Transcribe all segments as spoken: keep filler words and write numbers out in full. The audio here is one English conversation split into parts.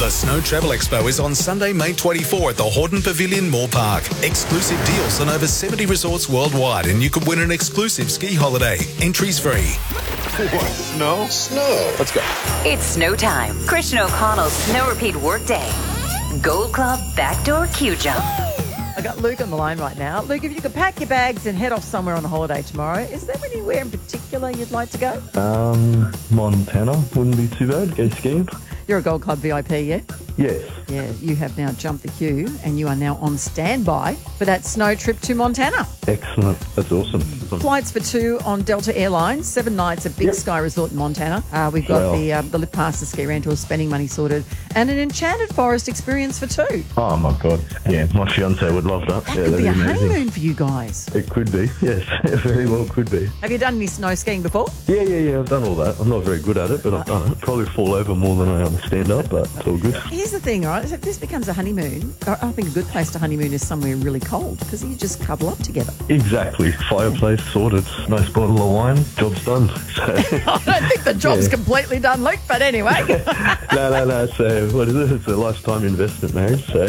The Snow Travel Expo is on Sunday, May twenty-fourth at the Hordern Pavilion, Moore Park. Exclusive deals on over seventy resorts worldwide, and you could win an exclusive ski holiday. Entries free. What? Snow? Snow. Let's go. It's snow time. Christian O'Connell's Snow Repeat Workday. Gold Club Backdoor Q-Jump. I got Luke on the line right now. Luke, if you could pack your bags and head off somewhere on a holiday tomorrow, is there anywhere in particular you'd like to go? Um, Montana wouldn't be too bad. Go skiing. You're a Gold Club V I P, yeah? Yes. Yeah, you have now jumped the queue and you are now on standby for that snow trip to Montana. Excellent. That's awesome. Flights for two on Delta Airlines, seven nights at Big Yep. Sky Resort in Montana. Uh, we've got Wow. the uh, the lift pass, the ski rental, spending money sorted, and an enchanted forest experience for two. Oh, my God. Yeah, my fiancé would love that. That yeah, could be a amazing. honeymoon for you guys. It could be, yes. It very well could be. Have you done any snow skiing before? Yeah, yeah, yeah. I've done all that. I'm not very good at it, but I've done it. Probably fall over more than I understand up, but it's all good. Here's the thing, right? If this becomes a honeymoon, I think a good place to honeymoon is somewhere really cold because you just cuddle up together. Exactly. Fireplace sorted. Nice bottle of wine. Job's done. So. I don't think the job's Yeah. completely done, Luke, but anyway. no, no, no. So what is it? It's a lifetime investment, marriage. So.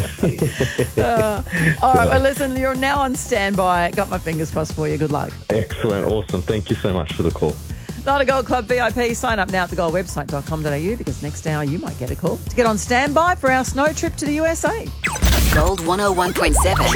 uh, all right, well, listen, you're now on standby. Got my fingers crossed for you. Good luck. Excellent. Awesome. Thank you so much for the call. Not a Gold Club V I P. Sign up now at the gold website dot com dot a u because next hour you might get a call to get on standby for our snow trip to the U S A. Gold one oh one point seven.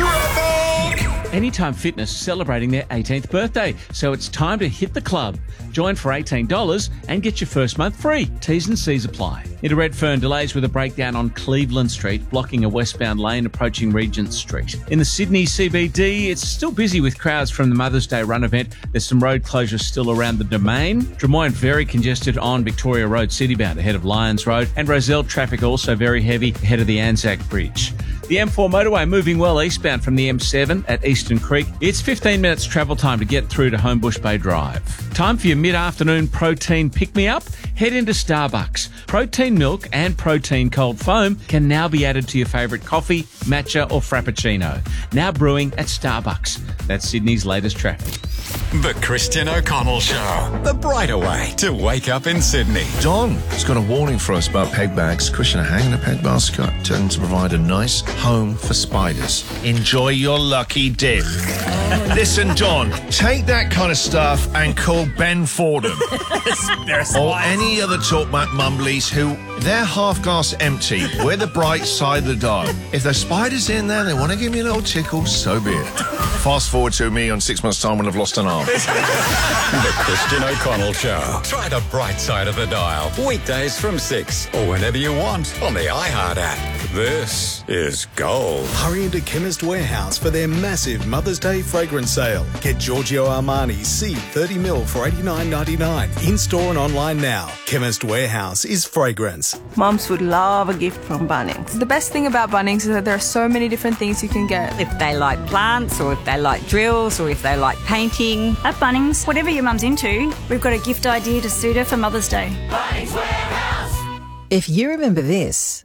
Anytime Fitness celebrating their eighteenth birthday, so it's time to hit the club. Join for eighteen dollars and get your first month free. T's and C's apply. Into Redfern, delays with a breakdown on Cleveland Street, blocking a westbound lane approaching Regent Street. In the Sydney C B D, it's still busy with crowds from the Mother's Day run event. There's some road closures still around the Domain. Drummoyne very congested on Victoria Road citybound ahead of Lyons Road. And Rozelle traffic also very heavy ahead of the Anzac Bridge. The M four motorway moving well eastbound from the M seven at Eastern Creek. It's fifteen minutes travel time to get through to Homebush Bay Drive. Time for your mid-afternoon protein pick-me-up? Head into Starbucks. Protein milk and protein cold foam can now be added to your favourite coffee, matcha or frappuccino. Now brewing at Starbucks. That's Sydney's latest traffic. The Christian O'Connell Show. The brighter way to wake up in Sydney. Don has got a warning for us about peg bags. Christian, a hanging a peg basket tend to provide a nice home for spiders. Enjoy your lucky dip. Listen, Don, take that kind of stuff and call Ben Fordham. Or any other talkback mumblies who, their half glass empty. We're the bright side of the dial. If there's spiders in there, they want to give me a little tickle, so be it. Fast forward to me on six months' time when I've lost an arm. The Christian O'Connell Show. Try the bright side of the dial. Weekdays from six or whenever you want on the iHeart app. This is Gold. Hurry into Chemist Warehouse for their massive Mother's Day fragrance sale. Get Giorgio Armani C thirty mil for eighty-nine ninety-nine. In-store and online now. Chemist Warehouse is fragrance. Mums would love a gift from Bunnings. The best thing about Bunnings is that there are so many different things you can get. If they like plants, or if they like drills, or if they like painting. At Bunnings, whatever your mum's into, we've got a gift idea to suit her for Mother's Day. Bunnings Warehouse. If you remember this,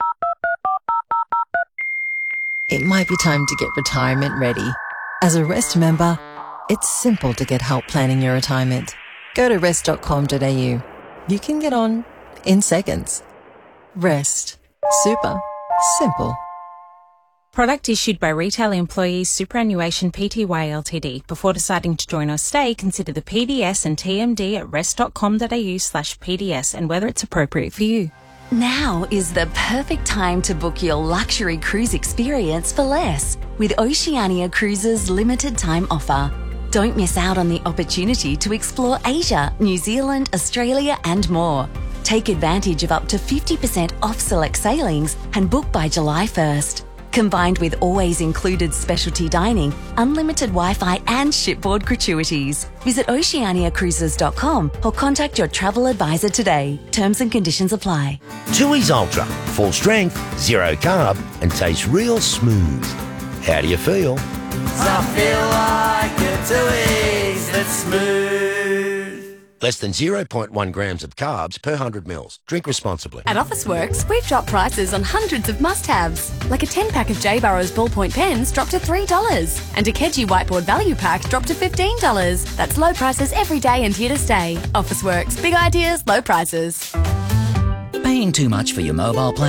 it might be time to get retirement ready. As a Rest member, it's simple to get help planning your retirement. Go to rest dot com dot a u. You can get on in seconds. Rest. Super. Simple. Product issued by Retail Employees Superannuation Pty Ltd. Before deciding to join or stay, consider the P D S and T M D at rest dot com dot a u slash P D S and whether it's appropriate for you. Now is the perfect time to book your luxury cruise experience for less with Oceania Cruises' limited time offer. Don't miss out on the opportunity to explore Asia, New Zealand, Australia and more. Take advantage of up to fifty percent off select sailings and book by July first. Combined with always included specialty dining, unlimited Wi-Fi and shipboard gratuities. Visit oceania cruises dot com or contact your travel advisor today. Terms and conditions apply. Tooheys Ultra. Full strength, zero carb and tastes real smooth. How do you feel? I feel like a Tooheys that's smooth. Less than zero point one grams of carbs per one hundred mils. Drink responsibly. At Officeworks, we've dropped prices on hundreds of must-haves. Like a ten-pack of J. Burrows ballpoint pens dropped to three dollars. And a Keji whiteboard value pack dropped to fifteen dollars. That's low prices every day and here to stay. Officeworks. Big ideas, low prices. Paying too much for your mobile plan?